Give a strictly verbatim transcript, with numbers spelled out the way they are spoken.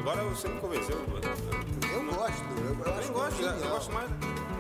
Agora você me convenceu. Eu gosto, eu, eu Eu acho gosto, genial. eu gosto mais.